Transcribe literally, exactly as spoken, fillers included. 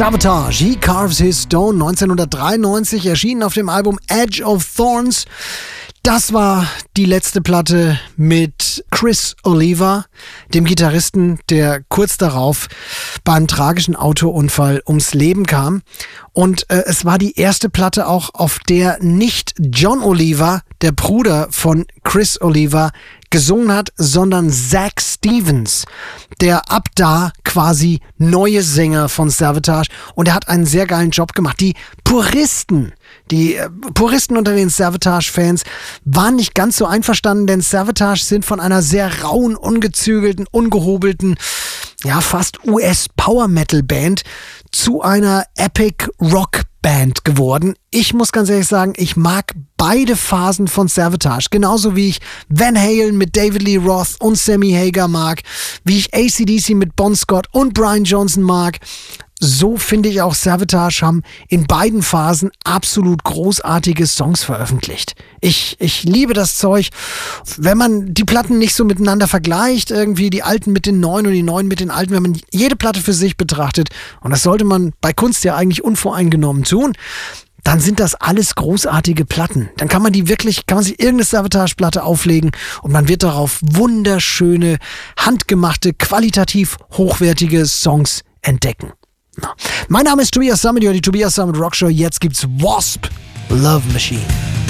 Savatage, He Carves His Stone, neunzehnhundertdreiundneunzig, erschienen auf dem Album Edge of Thorns. Das war die letzte Platte mit Chris Oliva, dem Gitarristen, der kurz darauf beim tragischen Autounfall ums Leben kam. Und äh, es war die erste Platte auch, auf der nicht John Oliva, der Bruder von Chris Oliva, gesungen hat, sondern Zach Stevens, der ab da quasi neue Sänger von Savatage, und er hat einen sehr geilen Job gemacht. Die Puristen, die äh, Puristen unter den Savatage-Fans waren nicht ganz so einverstanden, denn Savatage sind von einer sehr rauen, ungezügelten, ungehobelten, ja fast U S-Power-Metal-Band zu einer Epic-Rock-Band geworden. Ich muss ganz ehrlich sagen, ich mag beide Phasen von Savatage, genauso wie ich Van Halen mit David Lee Roth und Sammy Hagar mag, wie ich A C D C mit Bon Scott und Brian Johnson mag. So finde ich auch, Savatage haben in beiden Phasen absolut großartige Songs veröffentlicht. Ich, ich liebe das Zeug. Wenn man die Platten nicht so miteinander vergleicht, irgendwie die alten mit den neuen und die neuen mit den alten, wenn man jede Platte für sich betrachtet, und das sollte man bei Kunst ja eigentlich unvoreingenommen tun, dann sind das alles großartige Platten. Dann kann man die wirklich, kann man sich irgendeine Savatage-Platte auflegen und man wird darauf wunderschöne, handgemachte, qualitativ hochwertige Songs entdecken. Mein Name ist Tobias Sammet, die Tobias Sammet Rock Show. Jetzt gibt's Wasp, Love Machine.